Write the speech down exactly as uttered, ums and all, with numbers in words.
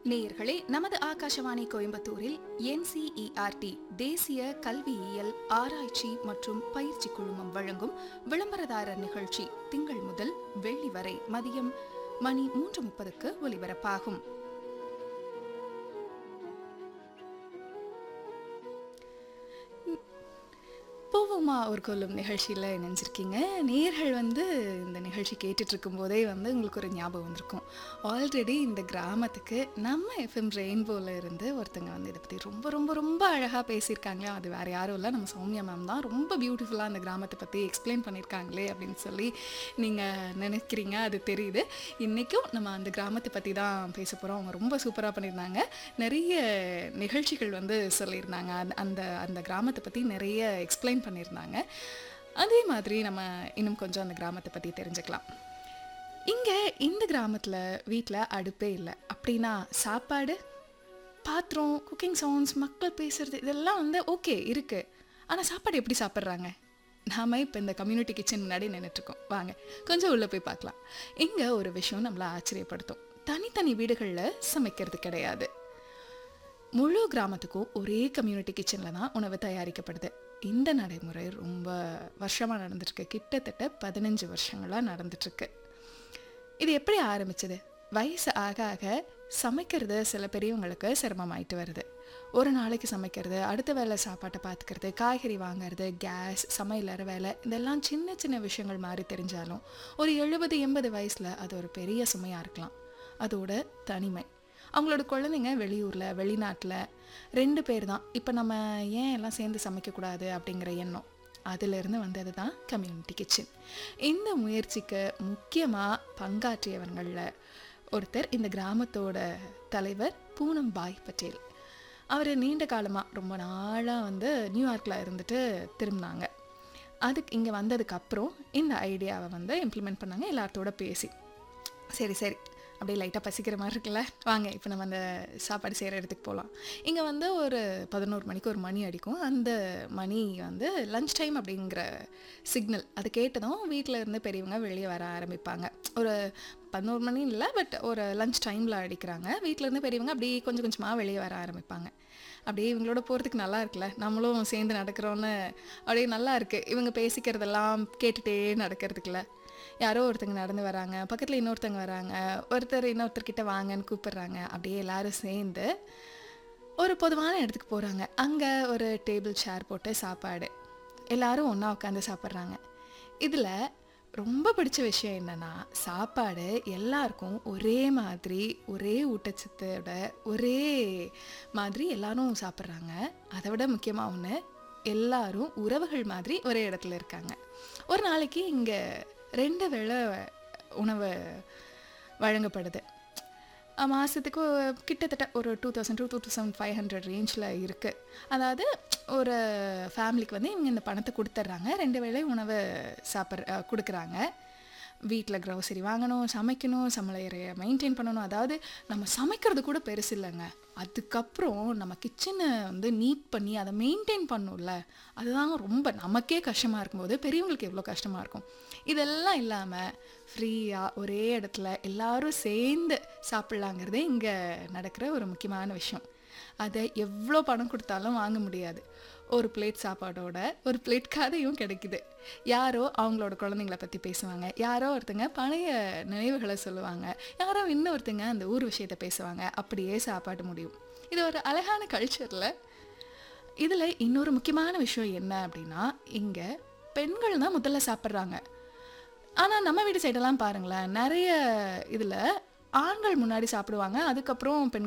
நேயர்களே, நமது ஆகாஷவாணி கோயம்புத்தூரில் என்சிஇஆர்டி தேசிய கல்வியியல் ஆராய்ச்சி மற்றும் பயிற்சி குழுமம் வழங்கும் விளம்பரதாரர் நிகழ்ச்சி திங்கள் முதல் வெள்ளி வரை மதியம் மணி மூன்று முப்பதுக்கு ஒலிபரப்பாகும். பூவுமா ஒரு கொல்லும் நிகழ்ச்சியில் இணைஞ்சிருக்கீங்க. நேயர்கள் வந்து இந்த நிகழ்ச்சி கேட்டுட்டு இருக்கும் போதே வந்து உங்களுக்கு ஒரு ஞாபகம் வந்திருக்கும். ஆல்ரெடி இந்த கிராமத்துக்கு நம்ம எஃப்எம் ரெயின்போவில் இருந்து ஒருத்தங்க வந்து இதை பற்றி ரொம்ப ரொம்ப ரொம்ப அழகாக பேசியிருக்காங்களே. அது வேறு யாரும் இல்லை, நம்ம சௌமியா மேம் தான். ரொம்ப பியூட்டிஃபுல்லாக அந்த கிராமத்தை பற்றி எக்ஸ்பிளைன் பண்ணியிருக்காங்களே அப்படின்னு சொல்லி நீங்கள் நினைக்கிறீங்க. அது தெரியுது. இன்றைக்கும் நம்ம அந்த கிராமத்தை பற்றி தான் பேச போகிறோம். அவங்க ரொம்ப சூப்பராக பண்ணியிருந்தாங்க. நிறைய நிகழ்ச்சிகள் வந்து சொல்லியிருந்தாங்க. அந்த அந்த அந்த கிராமத்தை பற்றி நிறைய எக்ஸ்பிளைன் பண்ணியிருந்தாங்க. அதே மாதிரி நம்ம இன்னும் கொஞ்சம் அந்த கிராமத்தை பற்றி தெரிஞ்சுக்கலாம். இங்கே இந்த கிராமத்தில் வீட்டில் அடுப்பே இல்லை அப்படின்னா சாப்பாடு, பாத்திரம், குக்கிங் சவுண்ட்ஸ், மக்கள் பேசுறது இதெல்லாம் வந்து ஓகே இருக்குது. ஆனால் சாப்பாடு எப்படி சாப்பிட்றாங்க? நாம் இப்போ இந்த கம்யூனிட்டி கிச்சன் முன்னாடி நின்றுட்டுருக்கோம். வாங்க கொஞ்சம் உள்ளே போய் பார்க்கலாம். இங்கே ஒரு விஷயம் நம்மளை ஆச்சரியப்படுத்தும். தனித்தனி வீடுகளில் சமைக்கிறது கிடையாது. முழு கிராமத்துக்கும் ஒரே கம்யூனிட்டி கிச்சனில் தான் உணவு தயாரிக்கப்படுது. இந்த நடைமுறை ரொம்ப வருஷமாக நடந்துட்டுருக்கு. கிட்டத்தட்ட பதினஞ்சு வருஷங்களாக நடந்துட்டுருக்கு. இது எப்படி ஆரம்பிச்சது? வயசு ஆக ஆக சமைக்கிறது சில பெரியவங்களுக்கு சிரமமாயிட்டு வருது. ஒரு நாளைக்கு சமைக்கிறது, அடுத்த வேலை சாப்பாட்டை பார்த்துக்கிறது, காய்கறி வாங்கிறது, கேஸ், சமையலற வேலை, இதெல்லாம் சின்ன சின்ன விஷயங்கள் மாதிரி தெரிஞ்சாலும் ஒரு எழுபது எண்பது வயசில் அது ஒரு பெரிய சுமையாக இருக்கலாம். அதோட தனிமை, அவங்களோட குழந்தைங்க வெளியூரில் வெளிநாட்டில் ரெண்டு பேர் தான். இப்போ நம்ம ஏன் எல்லாம் சேர்ந்து சமைக்கக்கூடாது அப்படிங்கிற எண்ணம், அதிலிருந்து வந்தது தான் கம்யூனிட்டி கிச்சன். இந்த முயற்சிக்கு முக்கியமாக பங்காற்றியவங்களில் ஒருத்தர் இந்த கிராமத்தோட தலைவர் பூனம் பாய் பட்டேல். அவர் நீண்ட காலமாக ரொம்ப நாளாக வந்து நியூயார்க்கில் இருந்துட்டு திரும்பினாங்க. அதுக்கு இங்கே வந்ததுக்கப்புறம் இந்த ஐடியாவை வந்து இம்ப்ளிமெண்ட் பண்ணாங்க எல்லாத்தோட பேசி. சரி சரி அப்படியே லைட்டாக பசிக்கிற மாதிரி இருக்குல்ல, வாங்க இப்போ நம்ம அந்த சாப்பாடு செய்கிற இடத்துக்கு போகலாம். இங்கே வந்து ஒரு பதினோரு மணிக்கு ஒரு மணி அடிக்கும். அந்த மணி வந்து லன்ச் டைம் அப்படிங்கிற சிக்னல். அது கேட்டதும் வீட்டில் இருந்து பெரியவங்க வெளியே வர ஆரம்பிப்பாங்க. ஒரு பதினோரு மணி இல்லை, பட் ஒரு லன்ச் டைமில் அடிக்கிறாங்க. வீட்டிலேருந்து பெரியவங்க அப்படியே கொஞ்சம் கொஞ்சமாக வெளியே வர ஆரம்பிப்பாங்க. அப்படியே இவங்களோட போகிறதுக்கு நல்லா இருக்குல்ல, நம்மளும் சேர்ந்து நடக்கிறோன்னு அப்படியே நல்லா இருக்குது. இவங்க பேசிக்கிறதெல்லாம் கேட்டுகிட்டே நடக்கிறதுக்குல யாரோ ஒருத்தங்க நடந்து வராங்க, பக்கத்தில் இன்னொருத்தங்க வராங்க, ஒருத்தர் இன்னொருத்தர்கிட்ட வாங்கன்னு கூப்பிட்றாங்க. அப்படியே எல்லாரும் சேர்ந்து ஒரு பொதுவான இடத்துக்கு போகிறாங்க. அங்கே ஒரு டேபிள் சேர் போட்டு சாப்பாடு, எல்லோரும் ஒன்றா உட்காந்து சாப்பிட்றாங்க. இதில் ரொம்ப பிடிச்ச விஷயம் என்னென்னா, சாப்பாடு எல்லாருக்கும் ஒரே மாதிரி, ஒரே ஊட்டச்சத்தோட ஒரே மாதிரி எல்லாரும் சாப்பிட்றாங்க. அதை விட முக்கியமாக ஒன்று, எல்லாரும் உறவுகள் மாதிரி ஒரே இடத்துல இருக்காங்க. ஒரு நாளைக்கு இங்கே ரெண்டு வேளை உணவு வழங்கப்படுது. மாதத்துக்கு கிட்டத்தட்ட ஒரு two thousand two two thousand five hundred ரேஞ்சில் இருக்குது. அதாவது ஒரு ஃபேமிலிக்கு வந்து இவங்க இந்த பணத்தை கொடுத்துட்றாங்க. ரெண்டு வேளை உணவு சாப்பிட்ற கொடுக்குறாங்க. வீட்டில் க்ரோசரி வாங்கணும், சமைக்கணும், சமையலறையை மெயின்டைன் பண்ணணும். அதாவது நம்ம சமைக்கிறது கூட பெருசு இல்லைங்க, அதுக்கப்புறம் நம்ம கிச்சனை வந்து நீட் பண்ணி அதை மெயின்டைன் பண்ணணும்ல, அதுதான் ரொம்ப நமக்கே கஷ்டமாக இருக்கும்போது பெரியவங்களுக்கு எவ்வளோ கஷ்டமாக இருக்கும். இதெல்லாம் இல்லாமல் ஃப்ரீயாக ஒரே இடத்துல எல்லாரும் சேர்ந்து சாப்பிட்லாங்கிறதே இங்கே நடக்கிற ஒரு முக்கியமான விஷயம். அதை எவ்வளோ பணம் கொடுத்தாலும் வாங்க முடியாது. ஒரு பிளேட் சாப்பாடோட ஒரு பிளேட் கதையும் கிடைக்குது. யாரோ அவங்களோட குழந்தைங்களை பற்றி பேசுவாங்க, யாரோ ஒருத்தங்க பழைய நினைவுகளை சொல்லுவாங்க, யாரோ இன்னொருத்தங்க அந்த ஊர் விஷயத்தை பேசுவாங்க. அப்படியே சாப்பாடு முடியும். இது ஒரு அழகான கல்ச்சரில். இதில் இன்னொரு முக்கியமான விஷயம் என்ன அப்படின்னா, இங்கே பெண்கள் தான் முதல்ல சாப்பிட்றாங்க. ஆனால் நம்ம வீட்டு சைடெல்லாம் பாருங்களேன், நிறைய இதில் ஆண்கள் முன்னாடி சாப்பிடுவாங்க, அதுக்கப்புறம் பெண்கள்